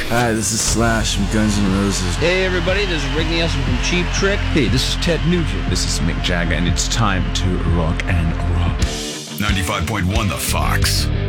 Hi, this is Slash from Guns N' Roses. Hey everybody, this is Rick Nielsen from Cheap Trick. Hey, this is Ted Nugent. This is Mick Jagger, and it's time to rock and roll. 95.1 The Fox.